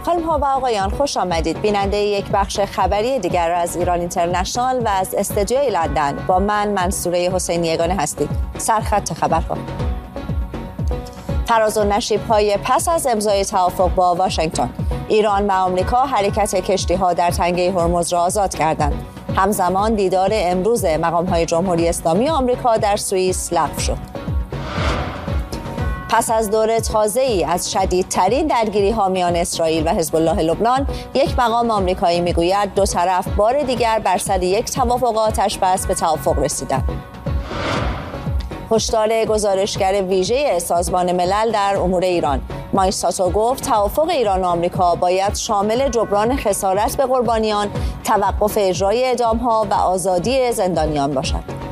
خانم‌ها و آقایان، خوش آمدید. بیننده یک بخش خبری دیگر از ایران اینترنشنال و از استودیوی لندن با من منصوره حسینی یگانه هستید. سرخط خبرها. فراز و نشیب‌های پس از امضای توافق با واشنگتن. ایران و آمریکا حرکت کشتی‌ها در تنگه هرمز را آزاد کردند. همزمان دیدار امروز مقام‌های جمهوری اسلامی آمریکا در سوئیس لغو شد. پس از دور تازه‌ای از شدیدترین درگیری‌ها میان اسرائیل و حزب الله لبنان، یک مقام آمریکایی میگوید دو طرف بار دیگر بر سر یک توافق آتش‌بس به توافق رسیدند. هشدار گزارشگر ویژه سازمان ملل در امور ایران مایک ساتو گفت توافق ایران و آمریکا باید شامل جبران خسارت به قربانیان، توقف اجرای اعدام‌ها و آزادی زندانیان باشد.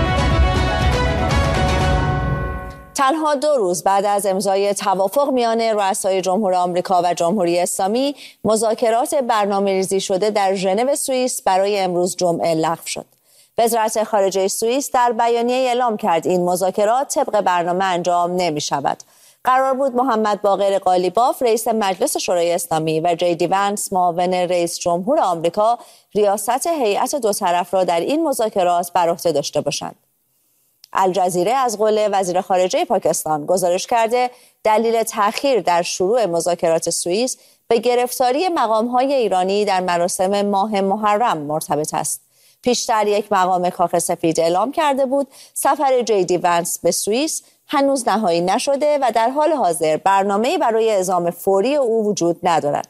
تنها 2 روز بعد از امضای توافق میان رؤسای جمهور آمریکا و جمهوری اسلامی، مذاکرات برنامه‌ریزی شده در ژنو سوئیس برای امروز جمعه لغو شد. وزارت خارجه سوئیس در بیانیه اعلام کرد این مذاکرات طبق برنامه انجام نمی‌شود. قرار بود محمد باقر قالیباف رئیس مجلس شورای اسلامی و جی دی ونس معاون رئیس جمهور آمریکا ریاست هیئت دو طرف را در این مذاکرات بر عهده داشته باشند. الجزیره از قول وزیر خارجه پاکستان گزارش کرده دلیل تأخیر در شروع مذاکرات سوئیس به گرفتاری مقام‌های ایرانی در مراسم ماه محرم مرتبط است. پیشتر یک مقام کاخ سفید اعلام کرده بود سفر جی دی ونس به سوئیس هنوز نهایی نشده و در حال حاضر برنامه‌ای برای اعزام فوری او وجود ندارد.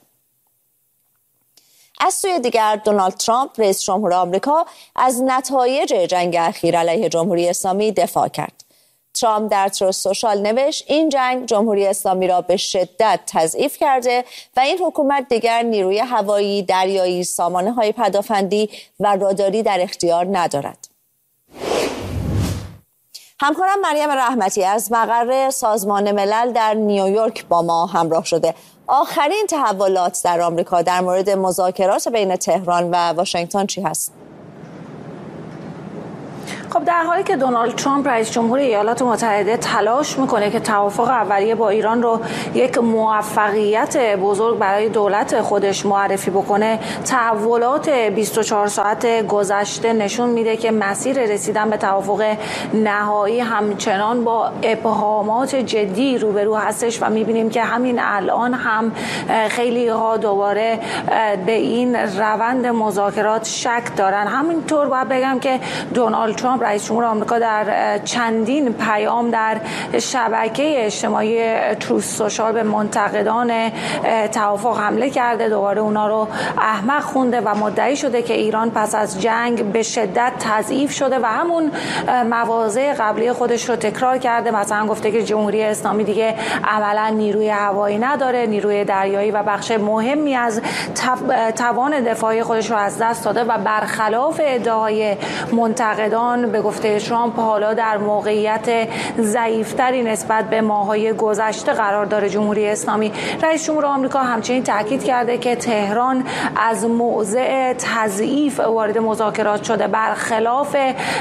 از سوی دیگر دونالد ترامپ رئیس جمهور آمریکا از نتایج جنگ اخیر علیه جمهوری اسلامی دفاع کرد. ترامپ در تروث سوشال نوشت این جنگ جمهوری اسلامی را به شدت تضعیف کرده و این حکومت دیگر نیروی هوایی، دریایی، سامانه‌های پدافندی و راداری در اختیار ندارد. همکارم مریم رحمتی از مقر سازمان ملل در نیویورک با ما همراه شده. آخرین تحولات در آمریکا در مورد مذاکرات بین تهران و واشنگتن چی هست؟ خب در حالی که دونالد ترامپ رئیس جمهور ایالات متحده تلاش میکنه که توافق اولیه با ایران رو یک موفقیت بزرگ برای دولت خودش معرفی بکنه، تحولات 24 ساعت گذشته نشون میده که مسیر رسیدن به توافق نهایی همچنان با ابهامات جدی روبرو هستش و میبینیم که همین الان هم خیلی ها دوباره به این روند مذاکرات شک دارن. همینطور باید بگم که دونالد ترامپ رئیس جمهور آمریکا در چندین پیام در شبکه اجتماعی تروث سوشال به منتقدان توافق حمله کرده، دوباره اونا رو احمق خونده و مدعی شده که ایران پس از جنگ به شدت تضعیف شده و همون مواضع قبلی خودش رو تکرار کرده. مثلا گفته که جمهوری اسلامی دیگه عملا نیروی هوایی نداره، نیروی دریایی و بخش مهمی از توان دفاعی خودش رو از دست داده و برخلاف ادعای منتقدان به گفته ترامپ حالا در موقعیت ضعیفتری نسبت به ماه‌های گذشته قرار داره. جمهوری اسلامی رئیس جمهور آمریکا همچنین تاکید کرده که تهران از موضع تضعیف وارد مذاکرات شده، برخلاف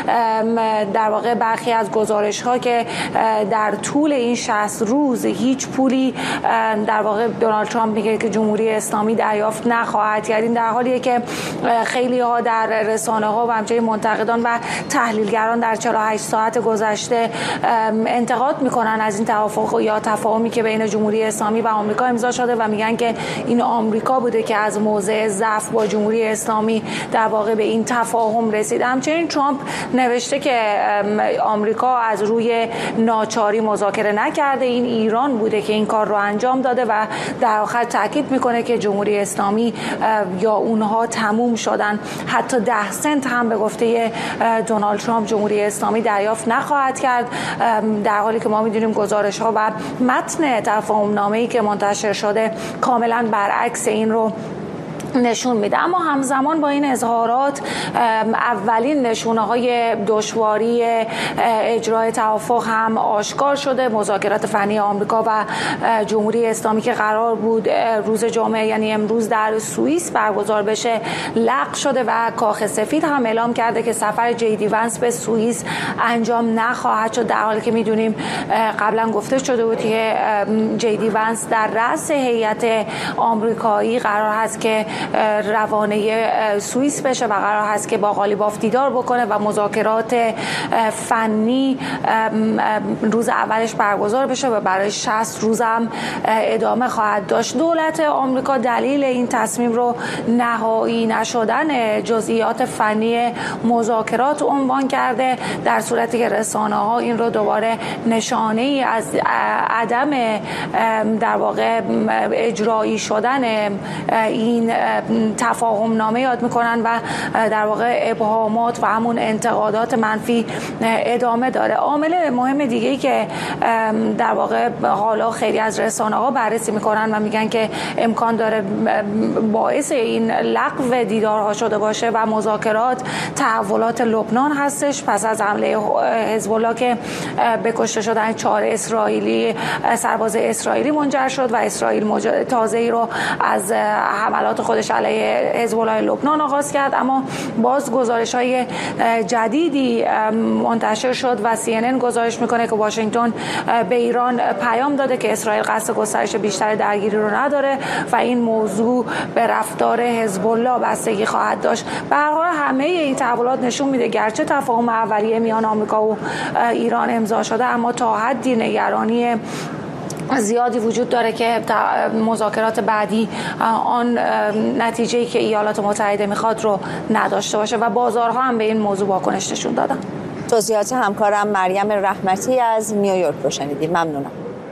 در واقع برخی از گزارش‌ها که در طول این 60 روز هیچ پولی در واقع دونالد ترامپ میگه که جمهوری اسلامی دریافت نخواهد کرد. این در حالیه که خیلی‌ها در رسانه‌ها و همچنین منتقدان و تحلیلگران در 48 ساعت گذشته انتقاد میکنن از این توافق یا تفاهمی که بین جمهوری اسلامی و آمریکا امضا شده و میگن که این آمریکا بوده که از موضع ضعف با جمهوری اسلامی در واقع به این تفاهم رسید. همچنین ترامپ نوشته که آمریکا از روی ناچاری مذاکره نکرده، این ایران بوده که این کار رو انجام داده و در آخر تاکید میکنه که جمهوری اسلامی یا اونها تموم شدن. حتی 10 سنت هم به گفته دونالد ترامپ جمهوری اسلامی دریافت نخواهد کرد، در حالی که ما می‌دونیم گزارش‌ها و متن تفاهم‌نامه‌ای که منتشر شده کاملا برعکس این رو نشون میده. اما همزمان با این اظهارات اولین نشونه‌های دشواری اجرای توافق هم آشکار شده. مذاکرات فنی آمریکا و جمهوری اسلامی که قرار بود روز جمعه یعنی امروز در سوئیس برگزار بشه لغو شده و کاخ سفید هم اعلام کرده که سفر JD Vance به سوئیس انجام نخواهد شد، در حالی که میدونیم قبلا گفته شده بود که JD Vance در رأس هیئت آمریکایی قرار هست که روانه سوئیس بشه و قرار هست که با قالیباف دیدار بکنه و مذاکرات فنی روز اولش برگزار بشه و برای 60 روز هم ادامه خواهد داشت. دولت آمریکا دلیل این تصمیم رو نهایی نشدن جزئیات فنی مذاکرات عنوان کرده، در صورتی که رسانه‌ها این رو دوباره نشانه ای از عدم در واقع اجرایی شدن این تفاهم نامه یاد میکنن و در واقع ابهامات و همون انتقادات منفی ادامه داره. عامل مهم دیگه‌ای که در واقع حالا خیلی از رسانه‌ها بررسی میکنن و میگن که امکان داره باعث این لغو دیدارها شده باشه و مذاکرات تحولات لبنان هستش. پس از حمله حزب الله که به کشته شدن 4 اسرائیلی سرباز اسرائیلی منجر شد و اسرائیل تازه‌ای رو از حملات خودش علیه حزب الله لبنان آغاز کرد، اما باز گزارش‌های جدیدی منتشر شد و CNN گزارش میکنه که واشنگتن به ایران پیام داده که اسرائیل قصد گسترش بیشتر درگیری رو نداره و این موضوع به رفتار حزب الله بستگی خواهد داشت. به هر حال همه این تحولات نشون میده گرچه تفاهم اولیه میان آمریکا و ایران امضا شده، اما تا حدی نگرانی زیادی وجود داره که مذاکرات بعدی آن نتیجه‌ای که ایالات متحده میخواد رو نداشته باشه و بازارها هم به این موضوع واکنش نشون دادن. توضیحات همکارم مریم رحمتی از نیویورک رو شنیدیم. ممنونم.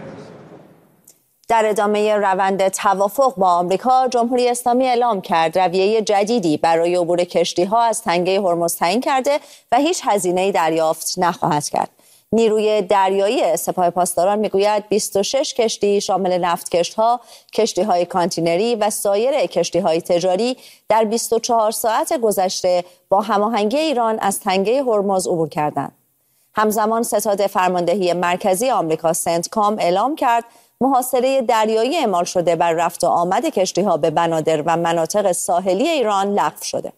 در ادامه روند توافق با آمریکا، جمهوری اسلامی اعلام کرد رویه جدیدی برای عبور کشتی‌ها از تنگه هرمز تعیین کرده و هیچ هزینه‌ای دریافت نخواهد کرد. نیروی دریایی سپاه پاسداران میگوید 26 کشتی شامل نفتکشت‌ها، کشتی‌های کانتینری و سایر کشتی‌های تجاری در 24 ساعت گذشته با هماهنگی ایران از تنگه هرمز عبور کردند. همزمان ستاد فرماندهی مرکزی آمریکا سنتکام اعلام کرد محاصره دریایی اعمال شده بر رفت و آمد کشتی‌ها به بنادر و مناطق ساحلی ایران لغو شده.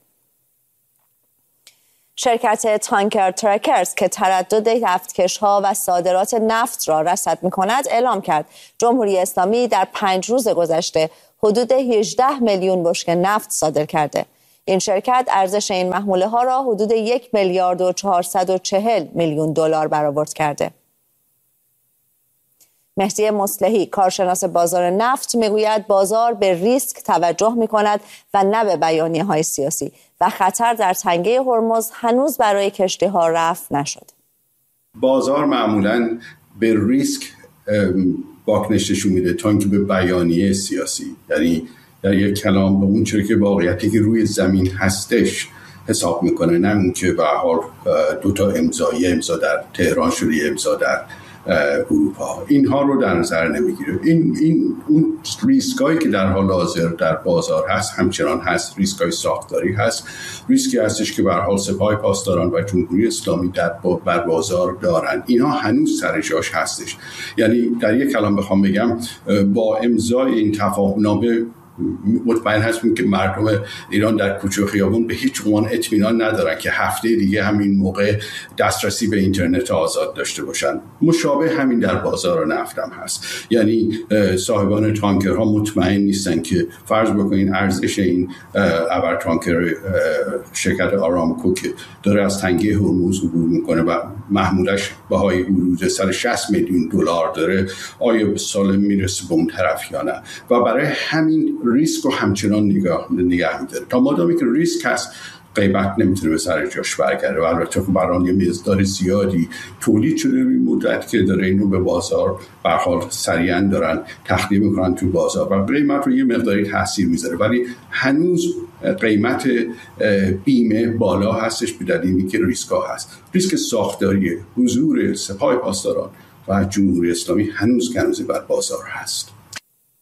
شرکت تانکر ترکرز که تردد نفتکش‌ها و صادرات نفت را رصد می‌کند اعلام کرد جمهوری اسلامی در 5 روز گذشته حدود 18 میلیون بشکه نفت صادر کرده. این شرکت ارزش این محموله‌ها را حدود 1 میلیارد و 440 میلیون دلار برآورد کرده. مهدی مصلحی کارشناس بازار نفت میگوید بازار به ریسک توجه می‌کند و نه به بیانیه‌های سیاسی و خطر در تنگه هرمز هنوز برای کشتی‌ها رفع نشد. بازار معمولاً به ریسک واکنش نشون میده تا اینکه به بیانیه سیاسی، یعنی در یک کلام به اون چیزی که واقعیتی که روی زمین هستش حساب میکنه، نه اون که به هر حال 2 امضا در تهران شده، امضا در اروپا. اینها رو در نظر نمیگیره. این اون ریسکایی که در حال حاضر در بازار هست همچنان هست، ریسکای ساختاری هست، ریسکی هستش که به هر حال سپاه پاسداران و جمهوری اسلامی بر بازار دارن. اینها هنوز سر جاش هستش. یعنی در یک کلام بخوام بگم با امضای این تفاهم‌نامه مطمئن هستیم که مردم ایران در کوچه و خیابون به هیچ عنوان اطمینان ندارن که هفته دیگه همین موقع دسترسی به اینترنت آزاد داشته باشن. مشابه همین در بازار نفت هم هست. یعنی صاحبان تانکرها مطمئن نیستن که فرض بکنین ارزش این ابر تانکر شرکت آرامکو که داره از تنگه هرمز عبور میکنه و محمولش بهای ورود 160 میلیون دلار داره، آیا به سالم میرسه به اون طرف یا نه؟ و برای همین ریسک رو همچنان نگه می‌داره. تا مادامی که ریسک هست قیمت نمیتونه به سر جاش برگرده و البته برای یه مقدار زیادی تولید شده این مدت که داره اینو به بازار به هر حال سریعا دارن تخلیه میکنن تو بازار و قیمت رو یه مقداری تاثیر میذاره، ولی هنوز قیمت بیمه بالا هستش به دلیلی که ریسک ها هست. ریسک ساختاری حضور سپاه پاسداران و جمهوری اسلامی هنوز بر بازار هست.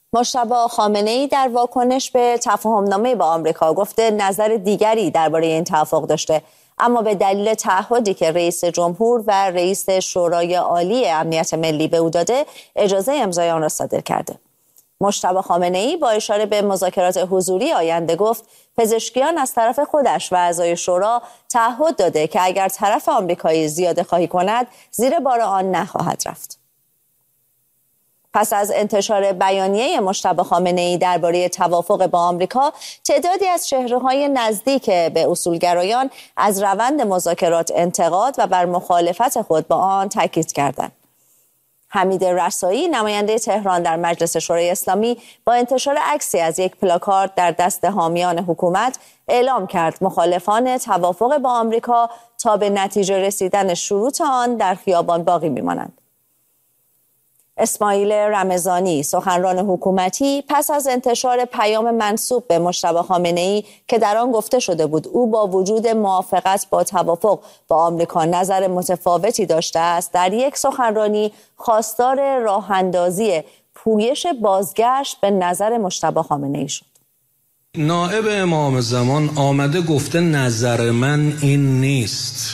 مجتبی خامنه‌ای در واکنش به تفاهم‌نامه با آمریکا گفته نظر دیگری درباره این توافق داشته، اما به دلیل تعهدی که رئیس جمهور و رئیس شورای عالی امنیت ملی به او داده اجازه امضای آن را صادر کرده. مجتبی خامنه‌ای با اشاره به مذاکرات حضوری آینده گفت پزشکیان از طرف خودش و اعضای شورا تعهد داده که اگر طرف آمریکایی زیاده خواهی کند زیر بار آن نخواهد رفت. پس از انتشار بیانیه مجتبی خامنه‌ای درباره توافق با آمریکا، تعدادی از چهره‌های نزدیک به اصولگرایان از روند مذاکرات انتقاد و بر مخالفت خود با آن تاکید کردند. حمید رسایی، نماینده تهران در مجلس شورای اسلامی، با انتشار عکسی از یک پلاکارد در دست حامیان حکومت اعلام کرد مخالفان توافق با آمریکا تا به نتیجه رسیدن شروط آن در خیابان باقی می‌مانند. اسماعیل رمضانی، سخنران حکومتی، پس از انتشار پیام منسوب به مجتبی خامنه‌ای که در آن گفته شده بود او با وجود موافقت با توافق با آمریکا نظر متفاوتی داشته است، در یک سخنرانی خواستار راه‌اندازی پویش بازگشت به نظر مجتبی خامنه‌ای شد. نائب امام زمان آمده گفته نظر من این نیست.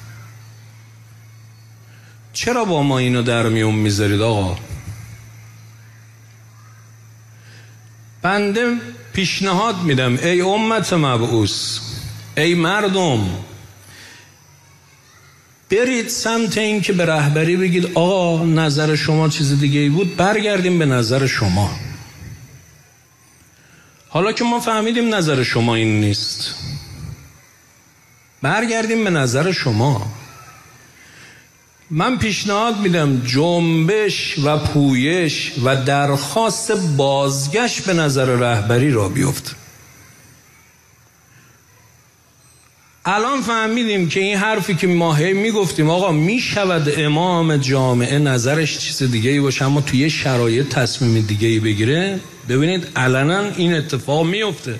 چرا با ما اینو در میون میذارید آقا؟ بنده پیشنهاد میدم ای امت مبعوث، ای مردم، برید سمت این که به رهبری بگید آقا نظر شما چیز دیگه ای بود، برگردیم به نظر شما. حالا که ما فهمیدیم نظر شما این نیست، برگردیم به نظر شما. من پیشنهاد میدم جنبش و پویش و درخواست بازگشت به نظر رهبری را بیفت. الان فهمیدیم که این حرفی که ما هی میگفتیم آقا میشود امام جامعه نظرش چیز دیگه ای باشه اما توی شرایط تصمیم دیگه ای بگیره، ببینید علنا این اتفاق میفته.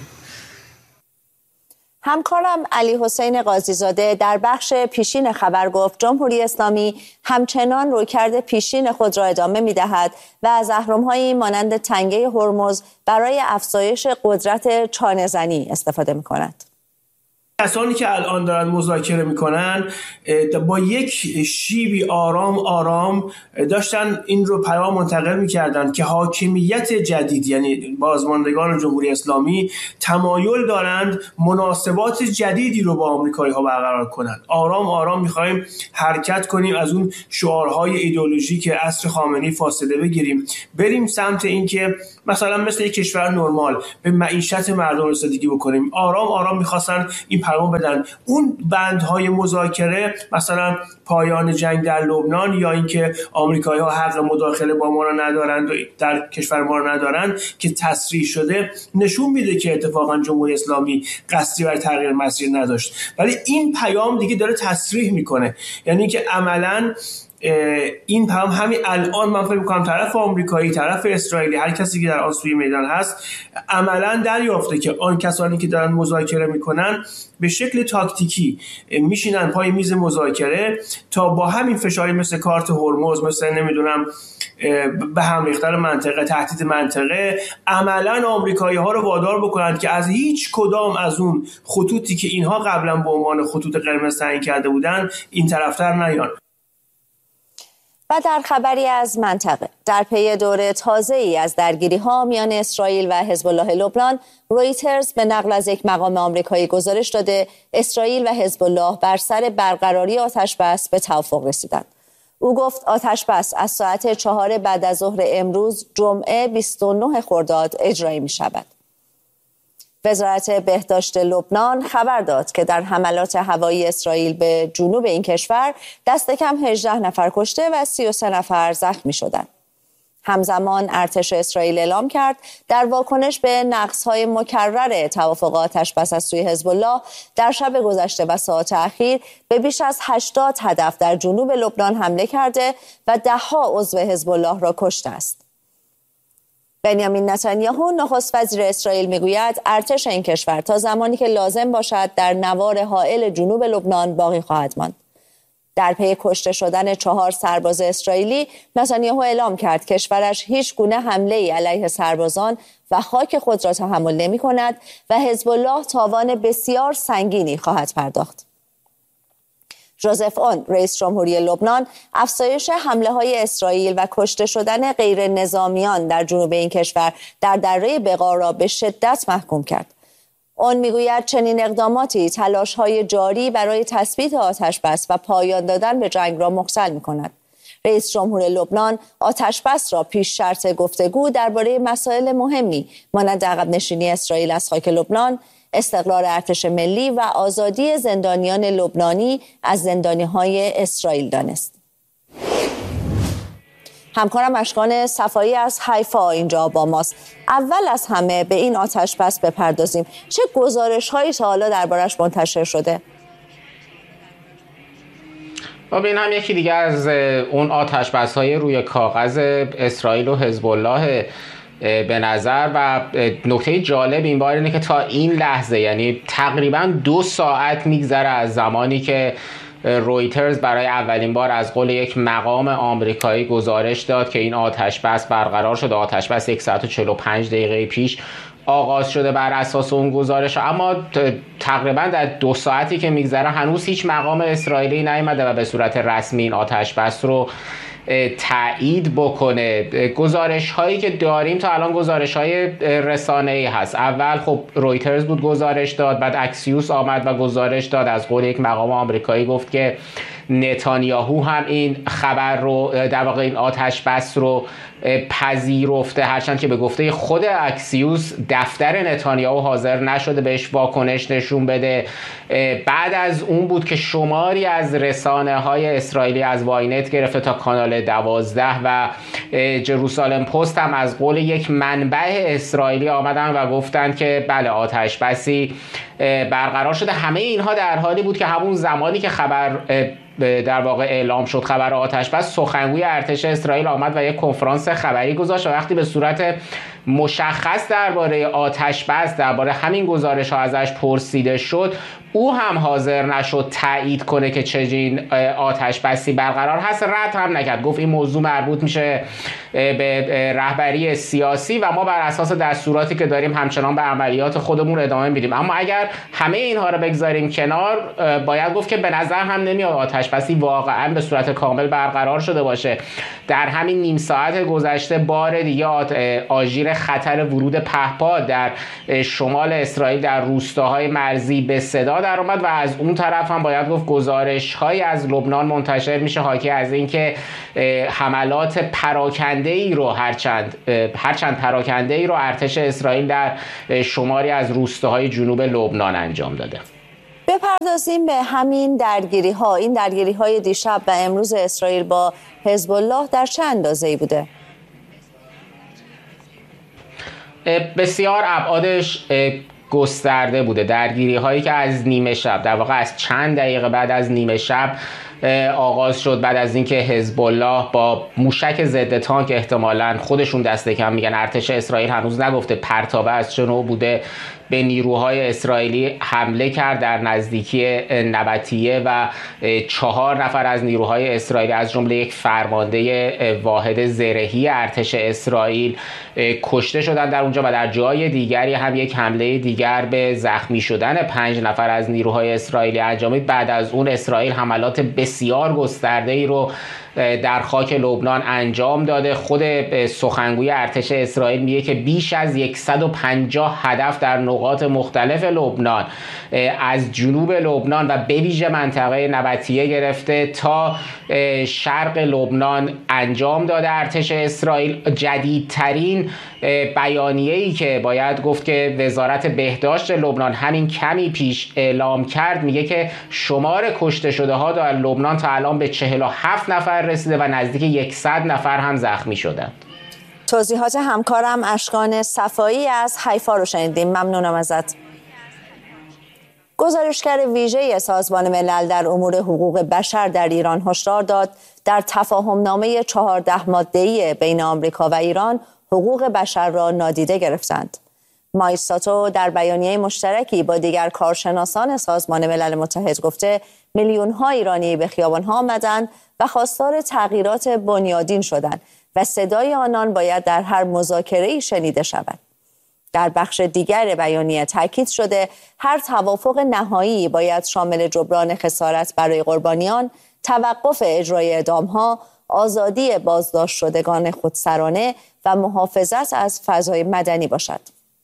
همکارم علی حسین قاضیزاده در بخش پیشین خبر گفت جمهوری اسلامی همچنان رویکرد پیشین خود را ادامه می‌دهد و از اهرم‌هایی مانند تنگه هرمز برای افزایش قدرت چانه‌زنی استفاده می‌کند. کسانی که الان دارن مذاکره میکنن با یک شیبی آرام داشتن این رو پیام منتقل میکردن که حاکمیت جدید، یعنی بازماندگان جمهوری اسلامی، تمایل دارند مناسبات جدیدی رو با آمریکایی ها برقرار کنند. آرام میخوایم حرکت کنیم، از اون شعارهای ایدئولوژیک عصر خامنه‌ای فاصله بگیریم، بریم سمت این که مثلا مثل یک کشور نرمال به معیشت مردم رسیدگی بکنیم. آرام میخواستن این پیام بدن. اون بندهای مذاکره، مثلا پایان جنگ در لبنان یا اینکه آمریکایی‌ها حق مداخله با ما را ندارند و در کشور ما را ندارند که تصریح شده، نشون میده که اتفاقا جمهوری اسلامی قصدی برای تغییر مسیر نداشت. ولی این پیام دیگه داره تصریح میکنه، یعنی که عملاً این پیام همین الان من فکر می‌کنم طرف آمریکایی، طرف اسرائیلی، هر کسی که در آن سوی میدان هست عملاً دریافته که آن کسانی که دارن مذاکره میکنن به شکل تاکتیکی میشینن پای میز مذاکره تا با همین فشاری مثل کارت هرمز، مثل نمیدونم به هم ریختن منطقه، تهدید منطقه، عملاً آمریکایی‌ها رو وادار بکنن که از هیچ کدام از اون خطوطی که اینها قبلا به عنوان خطوط قرمز تعیین کرده بودن این طرفتر نیان. و در خبری از منطقه، در پی دور تازه‌ای از درگیری‌ها میان اسرائیل و حزب الله لبنان، رویترز به نقل از یک مقام آمریکایی گزارش داده اسرائیل و حزب الله بر سر برقراری آتش‌بس به توافق رسیدند. او گفت آتش‌بس از ساعت 4 بعد از ظهر امروز جمعه 29 خرداد اجرایی می‌شود. وزارت بهداشت لبنان خبر داد که در حملات هوایی اسرائیل به جنوب این کشور دست کم 18 نفر کشته و 33 نفر زخمی شدند. همزمان ارتش اسرائیل اعلام کرد در واکنش به نقض‌های مکرر توافق آتش‌بس از سوی حزب الله در شب گذشته و ساعات اخیر به بیش از 80 هدف در جنوب لبنان حمله کرده و ده‌ها عضو حزب الله را کشته است. بنیامین نتانیاهو نخست وزیر اسرائیل میگوید ارتش این کشور تا زمانی که لازم باشد در نوار حائل جنوب لبنان باقی خواهد ماند. در پی کشته شدن 4 سرباز اسرائیلی، نتانیاهو اعلام کرد کشورش هیچ گونه حمله‌ای علیه سربازان و خاک خود را تحمل نمی‌کند و حزب الله تاوان بسیار سنگینی خواهد پرداخت. ژوزف اون، رئیس جمهوری لبنان، افزایش حمله‌های اسرائیل و کشته شدن غیر نظامیان در جنوب این کشور در دره بقا را به شدت محکوم کرد. اون میگوید چنین اقداماتی تلاش‌های جاری برای تثبیت آتش‌بس و پایان دادن به جنگ را مختل می‌کند. رئیس جمهور لبنان آتش‌بس را پیش شرط گفتگو درباره مسائل مهمی مانند عقب‌نشینی اسرائیل از خاک لبنان، استقلال ارتش ملی و آزادی زندانیان لبنانی از زندانی‌های اسرائیل دانست. همکارم اشکان صفایی از حیفا اینجا با ماست. اول از همه به این آتش‌بس بپردازیم. چه گزارش‌هایی تا حالا دربارش منتشر شده؟ این هم یکی دیگه از اون آتش‌بس‌های روی کاغذ اسرائیل و حزب الله به نظر. و نکته جالب این بار اینه که تا این لحظه، یعنی تقریبا 2 ساعت میگذره از زمانی که رویترز برای اولین بار از قول یک مقام آمریکایی گزارش داد که این آتش‌بس برقرار شده. آتش‌بس 1 ساعت و 45 دقیقه پیش آغاز شده بر اساس اون گزارش، اما تقریبا در 2 ساعتی که میگذره هنوز هیچ مقام اسرائیلی نیامده و به صورت رسمی این آتش‌بس رو تایید بکنه. گزارش هایی که داریم تا الان گزارش های رسانه‌ای هست. اول خب رویترز بود گزارش داد، بعد اکسیوس آمد و گزارش داد از قول یک مقام آمریکایی، گفت که نتانیاهو هم این خبر رو، در واقع این آتش‌بس رو پذیرفته، هرچند که به گفته خود اکسیوس دفتر نتانیاهو حاضر نشده بهش واکنش نشون بده. بعد از اون بود که شماری از رسانه‌های اسرائیلی از واینت گرفته تا کانال 12 و جروسالم پست هم از قول یک منبع اسرائیلی آمدن و گفتن که بله آتش‌بسی برقرار شده. همه اینها در حالی بود که همون زمانی که خبر در واقع اعلام شد، خبر آتش‌بس، سخنگوی ارتش اسرائیل آمد و یک کنفرانس خبری گذاشت و وقتی به صورت مشخص درباره آتش‌بس، درباره همین گزارش ها ازش پرسیده شد، او هم حاضر نشد تایید کنه که چنین آتش‌بسی برقرار هست. رد هم نکرد، گفت این موضوع مربوط میشه به رهبری سیاسی و ما بر اساس دستوراتی که داریم همچنان به عملیات خودمون ادامه میدیم. اما اگر همه اینها رو بگذاریم کنار، باید گفت که به نظر هم نمیاد آتش‌بسی واقعا به صورت کامل برقرار شده باشه. در همین نیم ساعت گذشته بار دیگه آژیر خطر ورود پهپاد در شمال اسرائیل در روستاهای مرزی به صدا در اومد و از اون طرف هم باید گفت گزارش‌هایی از لبنان منتشر میشه حاکی از اینکه حملات پراکنده‌ای رو هرچند پراکنده‌ای رو ارتش اسرائیل در شماری از روستاهای جنوب لبنان انجام داده. بپردازیم به همین درگیری‌ها. این درگیری‌های دیشب و امروز اسرائیل با حزب الله در چه اندازه‌ای بوده؟ بسیار ابعادش گسترده بوده. درگیری هایی که از نیمه شب، در واقع از چند دقیقه بعد از نیمه شب آغاز شد، بعد از اینکه حزب الله با موشک ضد تانک، احتمالاً خودشون دست کم میگن، ارتش اسرائیل هنوز نگفته پرتابه از چه نوع بوده، به نیروهای اسرائیلی حمله کرد در نزدیکی نبطیه و 4 نفر از نیروهای اسرائیلی از جمله یک فرمانده واحد زرهی ارتش اسرائیل کشته شدند در اونجا و در جای دیگری هم یک حمله دیگر به زخمی شدن 5 نفر از نیروهای اسرائیلی انجامید. بعد از اون اسرائیل حملات بسیار گسترده‌ای رو در خاک لبنان انجام داده. خود سخنگوی ارتش اسرائیل میگه که بیش از 150 هدف در نقاط مختلف لبنان، از جنوب لبنان و به ویژه منطقه نبطیه گرفته تا شرق لبنان انجام داده ارتش اسرائیل. جدیدترین بیانیه‌ای که باید گفت که وزارت بهداشت لبنان همین کمی پیش اعلام کرد میگه که شمار کشته شده ها در لبنان تا الان به 47 نفر رسیده و نزدیک 100 نفر هم زخمی شدند. توضیحات همکارم اشکان صفایی از حیفا رو شنیدیم. ممنونم ازت. گزارشگر ویژه سازمان ملل در امور حقوق بشر در ایران هشدار داد در تفاهمنامه 14 ماده‌ای بین آمریکا و ایران حقوق بشر را نادیده گرفتند. مایساتو در بیانیه مشترکی با دیگر کارشناسان سازمان ملل متحد گفته میلیون‌ها ایرانی به خیابان‌ها آمدند و خواستار تغییرات بنیادین شدند و صدای آنان باید در هر مذاکره‌ای شنیده شود. در بخش دیگر بیانیه تاکید شده هر توافق نهایی باید شامل جبران خسارت برای قربانیان، توقف اجرای اعدام‌ها، آزادی بازداشت شدگان خودسرانه و محافظت از فضای مدنی باشد.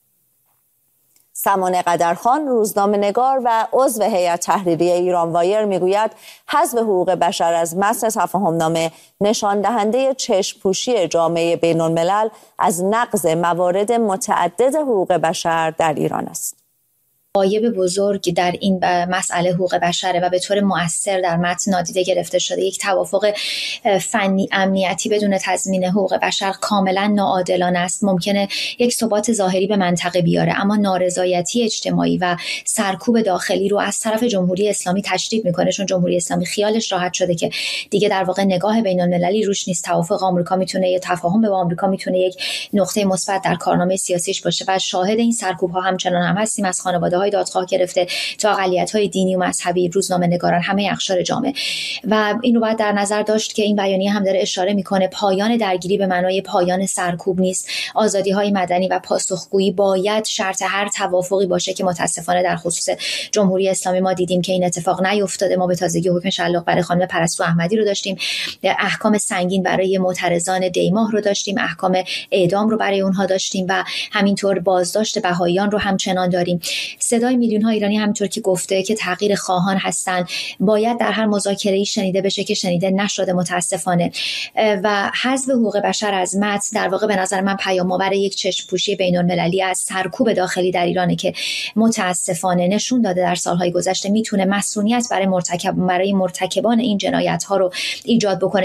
سمان قدرخان، روزنامه‌نگار و عضو هیئت تحریریه ایران وایر میگوید حذف حقوق بشر از متن تفاهم‌نامه نشان دهنده چشم‌پوشی جامعه بین‌الملل از نقض موارد متعدد حقوق بشر در ایران است. غایب بزرگ در این مسئله حقوق بشره و به طور مؤثر در متن نادیده گرفته شده. یک توافق فنی امنیتی بدون تضمین حقوق بشر کاملا ناعادلانه است. ممکنه یک ثبات ظاهری به منطقه بیاره، اما نارضایتی اجتماعی و سرکوب داخلی رو از طرف جمهوری اسلامی تشدید میکنه، چون جمهوری اسلامی خیالش راحت شده که دیگه در واقع نگاه بین‌المللی روش نیست. توافق آمریکا میتونه، یا تفاهم با آمریکا میتونه یک نقطه مثبت در کارنامه سیاسیش باشه و شاهد این سرکوب ها همچنان هم هستیم، از خانواده های دادخواه گرفته تا اقلیت‌های دینی و مذهبی، روزنامه‌نگاران، همه اقشار جامعه. و این رو باید در نظر داشت که این بیانیه هم داره اشاره میکنه پایان درگیری به معنای پایان سرکوب نیست. آزادی‌های مدنی و پاسخگویی باید شرط هر توافقی باشه که متاسفانه در خصوص جمهوری اسلامی ما دیدیم که این اتفاق نیفتاده. ما به تازگی حکم شلاق برای خانم پرستو احمدی رو داشتیم، احکام سنگین برای معترضان دیماه رو داشتیم، احکام اعدام رو برای اونها داشتیم و همینطور بازداشت بهائیان رو همچنان داریم. صدای میلیون‌ها ایرانی همونطور که گفته که تغییر خواهان هستن باید در هر مذاکره‌ای شنیده بشه که شنیده نشده متاسفانه. و حذف حقوق بشر از متن در واقع به نظر من پیام‌آور یک چشم‌پوشی بین‌المللی از سرکوب داخلی در ایرانه که متاسفانه نشون داده در سال‌های گذشته میتونه مسئولیت برای مرتکبان این جنایت‌ها رو ایجاد بکنه.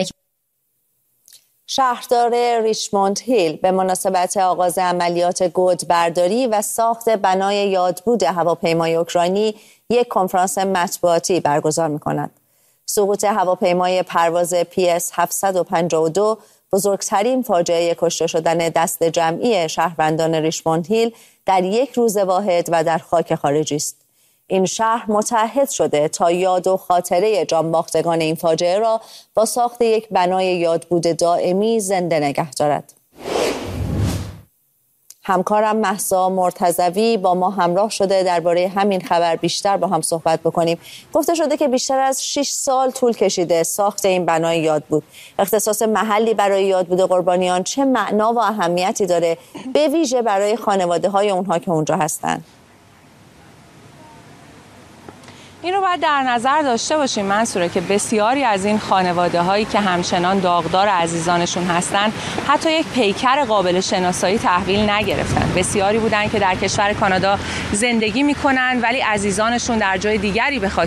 شهردار ریچموند هیل به مناسبت آغاز عملیات گودبرداری و ساخت بنای یادبود هواپیمای اوکراینی یک کنفرانس مطبوعاتی برگزار می‌کند. سقوط هواپیمای پرواز PS 752 بزرگترین فاجعه کشته شدن دست جمعی شهروندان ریچموند هیل در یک روز واحد و در خاک خارجی است. این شهر متحد شده تا یاد و خاطره جانباختگان این فاجعه را با ساخت یک بنای یادبود دائمی زنده نگه دارد. همکارم مهسا مرتضوی با ما همراه شده درباره همین خبر بیشتر با هم صحبت بکنیم. گفته شده که بیشتر از 6 سال طول کشیده ساخت این بنای یادبود. اختصاص محلی برای یادبود قربانیان چه معنا و اهمیتی داره، به ویژه برای خانواده‌های اونها که اونجا هستند؟ این رو باید در نظر داشته باشیم منصوره که بسیاری از این خانواده هایی که همچنان داغدار عزیزانشون هستن حتی یک پیکر قابل شناسایی تحویل نگرفتن. بسیاری بودن که در کشور کانادا زندگی میکنن ولی عزیزانشون در جای دیگری به خاطر